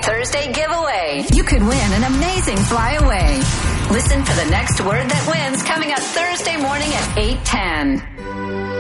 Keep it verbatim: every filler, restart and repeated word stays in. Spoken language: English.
Thursday giveaway. You could win an amazing flyaway. Listen for the next word that wins coming up Thursday morning at eight ten.